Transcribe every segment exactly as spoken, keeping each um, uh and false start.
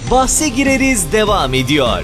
Bahse Gireriz devam ediyor.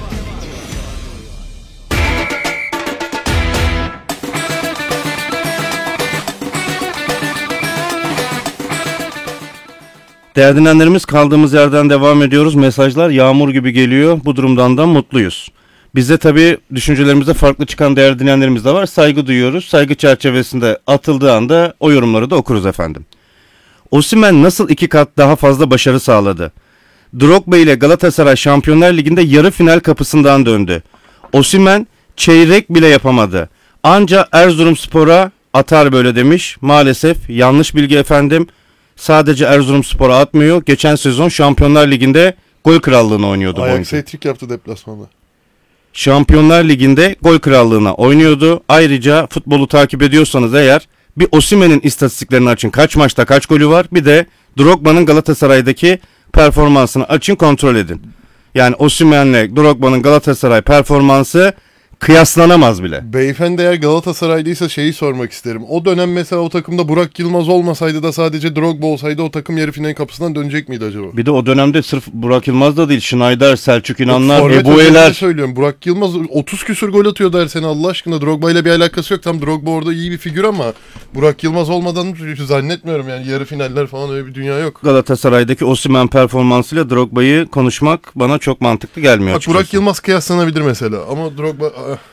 Değerli dinleyenlerimiz, kaldığımız yerden devam ediyoruz. Mesajlar yağmur gibi geliyor. Bu durumdan da mutluyuz. Bizde tabii düşüncelerimizde farklı çıkan değerli dinleyenlerimiz de var. Saygı duyuyoruz. Saygı çerçevesinde atıldığı anda o yorumları da okuruz efendim. Osimhen nasıl iki kat daha fazla başarı sağladı? Drogba ile Galatasaray Şampiyonlar Ligi'nde yarı final kapısından döndü. Osimhen çeyrek bile yapamadı. Anca Erzurumspor'a atar böyle demiş. Maalesef yanlış bilgi efendim. Sadece Erzurumspor'a atmıyor. Geçen sezon Şampiyonlar Ligi'nde gol krallığını oynuyordu. Ajax hat-trick yaptı deplasmanda. Şampiyonlar Ligi'nde gol krallığına oynuyordu. Ayrıca futbolu takip ediyorsanız eğer bir Osimhen'in istatistiklerini açın. Kaç maçta kaç golü var? Bir de Drogba'nın Galatasaray'daki performansını açın, kontrol edin. Yani Osimhen'le Drogba'nın Galatasaray performansı kıyaslanamaz bile. Beyefendi eğer Galatasaraylıysa şeyi sormak isterim. O dönem mesela o takımda Burak Yılmaz olmasaydı da sadece Drogba olsaydı o takım yarı final kapısından dönecek miydi acaba? Bir de o dönemde sırf Burak Yılmaz da değil. Schneider, Selçuk İnanlar, Forvet Ebu Eler. söylüyorum. Burak Yılmaz otuz küsür gol atıyordu her sene Allah aşkına. Drogba ile bir alakası yok. Tam Drogba orada iyi bir figür ama Burak Yılmaz olmadan zannetmiyorum yani yarı finaller falan öyle bir dünya yok. Galatasaray'daki Osimhen performansıyla Drogba'yı konuşmak bana çok mantıklı gelmiyor Bak açıkçası. Burak Yılmaz kıyaslanabilir mesela ama Drogba...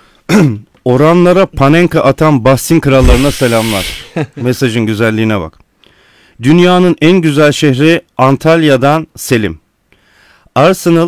Oranlara panenka atan Bahsin krallarına selamlar. Mesajın güzelliğine bak. Dünyanın en güzel şehri Antalya'dan Selim. Arsenal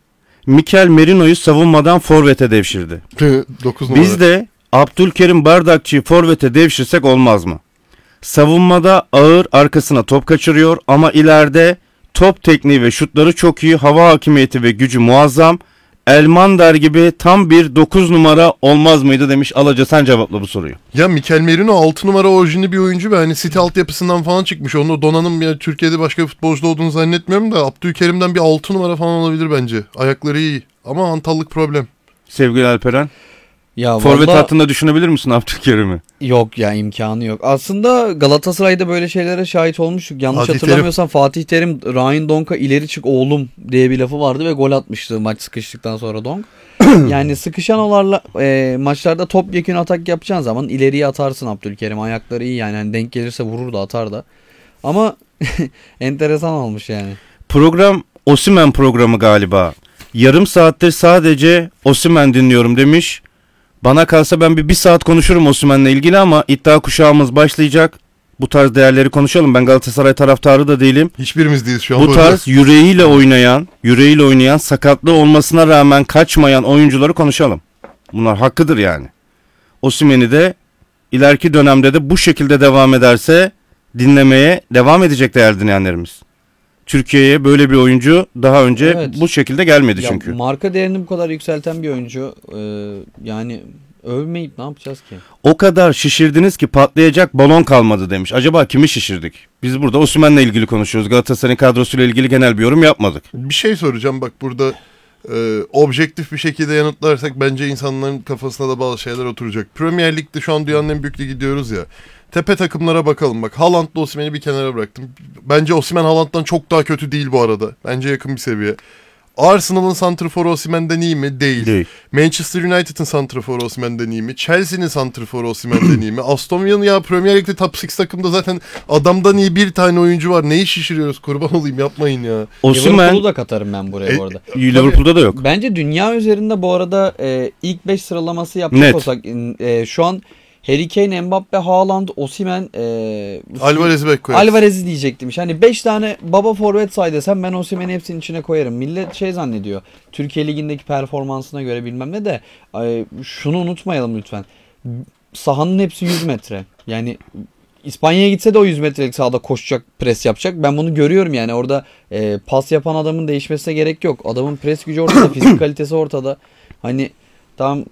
Mikel Merino'yu savunmadan forvete devşirdi. dokuz numara. Biz de Abdülkerim Bardakçı'yı forvete devşirsek olmaz mı? Savunmada ağır, arkasına top kaçırıyor ama ileride top tekniği ve şutları çok iyi, hava hakimiyeti ve gücü muazzam. Elmander gibi tam bir dokuz numara olmaz mıydı demiş. Alaca, sen cevapla bu soruyu. Ya Mikel Merino altı numara orijinli bir oyuncu ve hani City altyapısından falan çıkmış. Onu donanım ya Türkiye'de başka bir futbolcuda olduğunu zannetmiyorum da Abdülkerim'den bir altı numara falan olabilir bence. Ayakları iyi ama hantallık problem. Sevgili Alperen. Ya forvet vallahi... hattında düşünebilir misin Abdülkerim'i? Yok ya, imkanı yok. Aslında Galatasaray'da böyle şeylere şahit olmuştuk. Yanlış Fatih hatırlamıyorsam Terim. Fatih Terim, Ryan Donk'a ileri çık oğlum diye bir lafı vardı ve gol atmıştı maç sıkıştıktan sonra Donk. Yani sıkışan olarla e, maçlarda topyekün atak yapacağın zaman ileriye atarsın Abdülkerim. Ayakları iyi yani, yani denk gelirse vurur da atar da. Ama enteresan olmuş yani. Program Osimhen programı galiba. Yarım saattir sadece Osimhen dinliyorum demiş. Bana kalsa ben bir, bir saat konuşurum Osimhen'le ilgili ama iddia kuşağımız başlayacak. Bu tarz değerleri konuşalım. Ben Galatasaray taraftarı da değilim. Hiçbirimiz değiliz şu an. Bu böyle. tarz yüreğiyle oynayan, yüreğiyle oynayan, sakatlığı olmasına rağmen kaçmayan oyuncuları konuşalım. Bunlar hakkıdır yani. Osimhen'i de ileriki dönemde de bu şekilde devam ederse dinlemeye devam edecek değerli dinleyenlerimiz. Türkiye'ye böyle bir oyuncu daha önce evet. bu şekilde gelmedi ya, çünkü. Marka değerini bu kadar yükselten bir oyuncu e, yani övmeyip ne yapacağız ki? O kadar şişirdiniz ki patlayacak balon kalmadı demiş. Acaba kimi şişirdik? Biz burada Osimhen'le ilgili konuşuyoruz. Galatasaray'ın kadrosuyla ilgili genel bir yorum yapmadık. Bir şey soracağım bak burada e, objektif bir şekilde yanıtlarsak bence insanların kafasına da bazı şeyler oturacak. Premier Lig'de şu an dünyanın en büyük ligi diyoruz ya. Tepe takımlara bakalım bak. Haaland'la Osimhen'i bir kenara bıraktım. Bence Osimhen Haaland'dan çok daha kötü değil bu arada. Bence yakın bir seviye. Arsenal'ın santraforu Osimhen'den iyi mi? Değil. Değil. Manchester United'ın santraforu Osimhen'den iyi mi? Chelsea'nin santraforu Osimhen'den iyi mi? Aston Villa'nın ya Premier Lig'de top altı takımda zaten adamdan iyi bir tane oyuncu var. Neyi şişiriyoruz? Kurban olayım, yapmayın ya. Osimhen... Liverpool'u da katarım ben buraya e, bu arada. Liverpool'da da yok. Bence dünya üzerinde bu arada e, ilk beş sıralaması yapacak Net. olsak e, şu an Harry Kane, Mbappe, Haaland, Osimhen, e, Alvarez'i bek koyarız. Alvarez'i diyecektim. Hani beş tane baba forvet say desem ben Osimhen'i hepsinin içine koyarım. Millet şey zannediyor. Türkiye Ligi'ndeki performansına göre bilmem ne de ay, şunu unutmayalım lütfen. Sahanın hepsi yüz metre. Yani İspanya'ya gitse de o yüz metrelik sahada koşacak, pres yapacak. Ben bunu görüyorum yani. Orada e, pas yapan adamın değişmesine gerek yok. Adamın pres gücü ortada, fizik kalitesi ortada. Hani tam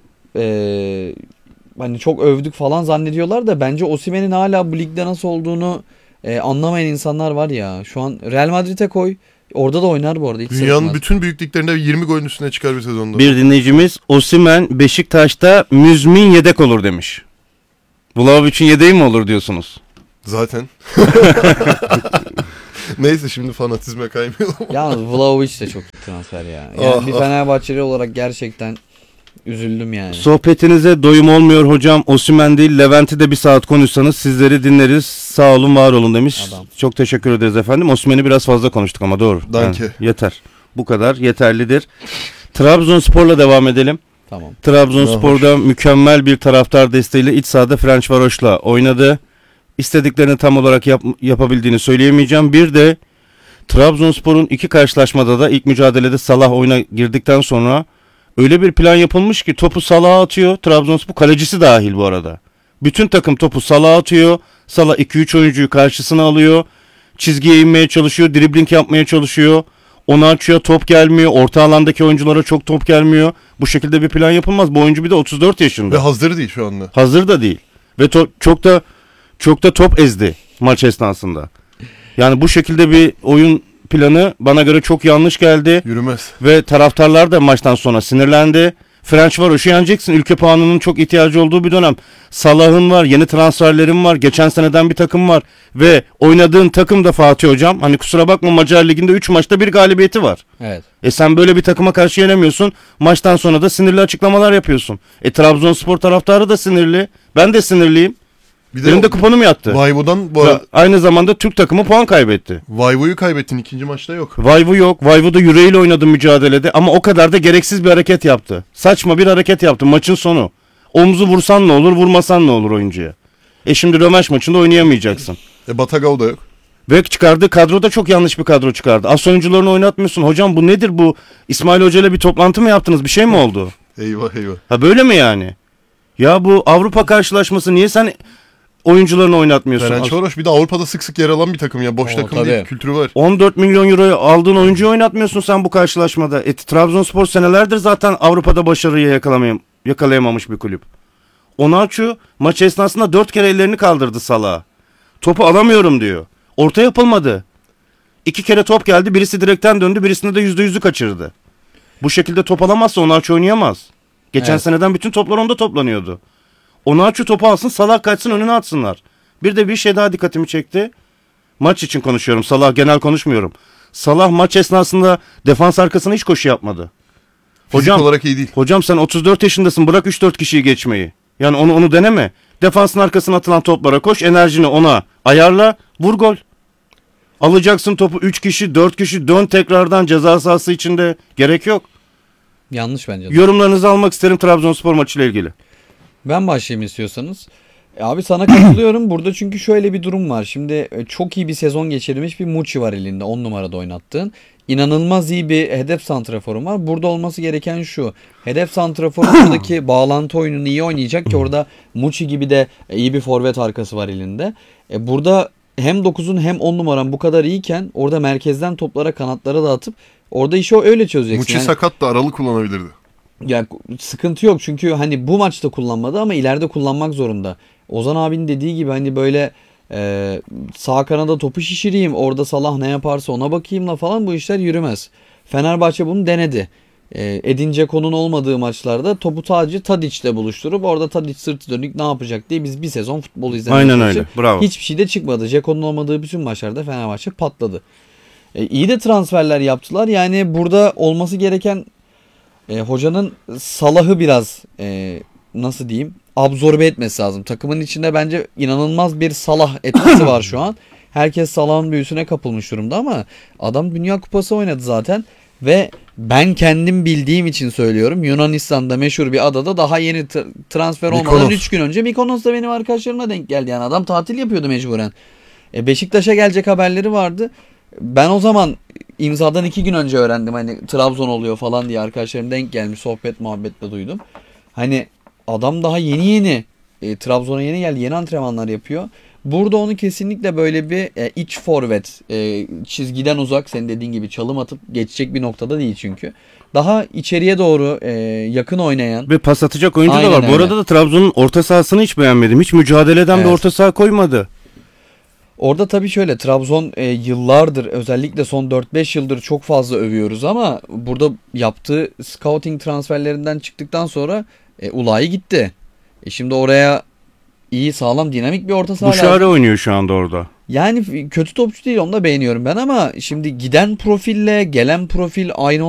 eee hani çok övdük falan zannediyorlar da bence Osimhen'in hala bu ligde nasıl olduğunu e, anlamayan insanlar var ya. Şu an Real Madrid'e koy. Orada da oynar bu arada. Hiç Dünyanın sırtmaz. Bütün büyük liglerinde yirmi golün üstüne çıkar bir sezonda. Bir dinleyicimiz Osimhen Beşiktaş'ta müzmin yedek olur demiş. Vlahovic'in yedeği mi olur diyorsunuz? Zaten. Neyse şimdi fanatizme kaymayalım. Yalnız Vlahovic de çok iyi transfer ya. Yani Ah, bir ah. Fenerbahçeli olarak gerçekten üzüldüm yani. Sohbetinize doyum olmuyor hocam. Osimhen değil Levent'i de bir saat konuşsanız sizleri dinleriz. Sağ olun var olun demiş. Adam. Çok teşekkür ederiz efendim. Osimhen'i biraz fazla konuştuk ama doğru. Danke. Yani yeter. Bu kadar yeterlidir. Trabzonspor'la devam edelim. Tamam. Trabzonspor'da mükemmel bir taraftar desteğiyle iç sahada Ferencvaros'la oynadı. İstediklerini tam olarak yap- yapabildiğini söyleyemeyeceğim. Bir de Trabzonspor'un iki karşılaşmada da ilk mücadelede Salah oyuna girdikten sonra öyle bir plan yapılmış ki topu Salah'a atıyor. Trabzonspor kalecisi dahil bu arada. Bütün takım topu Salah'a atıyor. Salah iki üç oyuncuyu karşısına alıyor. Çizgiye inmeye çalışıyor. Dribbling yapmaya çalışıyor. Onu açıyor. Top gelmiyor. Orta alandaki oyunculara çok top gelmiyor. Bu şekilde bir plan yapılmaz. Bu oyuncu bir de otuz dört yaşında. Ve hazır değil şu anda. Hazır da değil. Ve to- çok da çok da top ezdi maç esnasında. Yani bu şekilde bir oyun planı bana göre çok yanlış geldi. Yürümez. Ve taraftarlar da maçtan sonra sinirlendi. Ferencvaros'u yeneceksin. Ülke puanının çok ihtiyacı olduğu bir dönem. Salah'ın var, yeni transferlerin var. Geçen seneden bir takım var. Ve oynadığın takım da Fatih Hocam. Hani kusura bakma Macar Ligi'nde üç maçta bir galibiyeti var. Evet. E sen böyle bir takıma karşı yenemiyorsun. Maçtan sonra da sinirli açıklamalar yapıyorsun. E Trabzonspor taraftarı da sinirli. Ben de sinirliyim. Bir Benim de kuponum yattı. Vayvo'dan bu Ve arada aynı zamanda Türk takımı puan kaybetti. Vayvo'yu kaybettin ikinci maçta yok. Vayvu yok. Vayvu da yüreğiyle oynadı mücadelede ama o kadar da gereksiz bir hareket yaptı. Saçma bir hareket yaptı maçın sonu. Omzu vursan ne olur, vurmasan ne olur oyuncuya. E şimdi rövanş maçında oynayamayacaksın. E Batagao da yok. Ve çıkardığı kadro da çok yanlış bir kadro çıkardı. As oyuncularını oynatmıyorsun. Hocam bu nedir bu? İsmail Hoca ile bir toplantı mı yaptınız? Bir şey mi oldu? Eyvah eyvah. Ha böyle mi yani? Ya bu Avrupa karşılaşması niye sen oyuncularını oynatmıyorsun? Ferencvaros bir de Avrupa'da sık sık yer alan bir takım ya. Boş Oo, takım tabii. değil. Kültürü var. on dört milyon euroya aldığın oyuncuyu oynatmıyorsun sen bu karşılaşmada. E, Trabzonspor senelerdir zaten Avrupa'da başarıyı yakalamay- yakalayamamış bir kulüp. Onaçu maç esnasında dört kere ellerini kaldırdı Salah'a. Topu alamıyorum diyor. Orta yapılmadı. İki kere top geldi. Birisi direkten döndü. Birisinde de yüzde yüzü kaçırdı. Bu şekilde top alamazsa Onaçu oynayamaz. Geçen Evet. seneden bütün toplar onda toplanıyordu. Onaçu topu alsın, Salah kaçsın, önüne atsınlar. Bir de bir şey daha dikkatimi çekti. Maç için konuşuyorum. Salah genel konuşmuyorum. Salah maç esnasında defans arkasına hiç koşu yapmadı. Fizik Hocam, olarak iyi değil. hocam sen otuz dört yaşındasın. Bırak üç dört kişiyi geçmeyi. Yani onu onu deneme. Defansın arkasına atılan toplara koş. Enerjini ona ayarla. Vur gol. Alacaksın topu üç kişi, dört kişi dön tekrardan ceza sahası içinde. Gerek yok. Yanlış bence de. Yorumlarınızı almak isterim Trabzonspor maçıyla ilgili. Ben başlayayım istiyorsanız. E abi sana katılıyorum. Burada çünkü şöyle bir durum var. Şimdi e, çok iyi bir sezon geçirmiş bir Muçi var elinde. on numarada oynattığın. İnanılmaz iyi bir hedef santraforun var. Burada olması gereken şu. Hedef santraforundaki bağlantı oyununu iyi oynayacak ki orada Muçi gibi de e, iyi bir forvet arkası var elinde. E, burada hem dokuzun hem on numaran bu kadar iyiyken orada merkezden toplara kanatlara dağıtıp orada işi o öyle çözeceksin. Muçi Yani- sakat da aralı kullanabilirdi. Ya sıkıntı yok çünkü hani bu maçta kullanmadı ama ileride kullanmak zorunda. Ozan abinin dediği gibi hani böyle e, sağ kanada topu şişireyim orada Salah ne yaparsa ona bakayımla falan bu işler yürümez. Fenerbahçe bunu denedi. E, Edin Dzeko'nun olmadığı maçlarda topu sadece Tadic'le buluşturup orada Tadic sırtı dönük ne yapacak diye biz bir sezon futbol izlemek Aynen için öyle. Bravo. hiçbir şey de çıkmadı. Dzeko'nun olmadığı bütün maçlarda Fenerbahçe patladı. E, iyi de transferler yaptılar. Yani burada olması gereken e, hocanın Salah'ı biraz e, nasıl diyeyim absorbe etmesi lazım. Takımın içinde bence inanılmaz bir Salah etkisi var şu an. Herkes Salah'ın büyüsüne kapılmış durumda ama adam Dünya Kupası oynadı zaten ve ben kendim bildiğim için söylüyorum. Yunanistan'da meşhur bir adada daha yeni tra- transfer olmadan Mikonos. üç gün önce Mikonos'ta benim arkadaşlarıma denk geldi. Yani adam tatil yapıyordu mecburen. E, Beşiktaş'a gelecek haberleri vardı. Ben o zaman imzadan iki gün önce öğrendim hani Trabzon oluyor falan diye arkadaşlarım denk gelmiş sohbet muhabbetle duydum. Hani adam daha yeni yeni e, Trabzon'a yeni geldi yeni antrenmanlar yapıyor. Burada onu kesinlikle böyle bir e, iç forvet e, çizgiden uzak senin dediğin gibi çalım atıp geçecek bir noktada değil çünkü. Daha içeriye doğru e, yakın oynayan. Ve pas atacak oyuncu Aynen da var. Bu öyle. arada da Trabzon'un orta sahasını hiç beğenmedim. Hiç mücadele eden bir Evet. orta saha koymadı. Orada tabii şöyle Trabzon e, yıllardır özellikle son dört beş yıldır çok fazla övüyoruz ama burada yaptığı scouting transferlerinden çıktıktan sonra e, Ulayi gitti. E, şimdi oraya iyi sağlam dinamik bir orta saha lazım. Buşari oynuyor şu anda orada. Yani kötü topçu değil, onu da beğeniyorum ben ama şimdi giden profille gelen profil aynı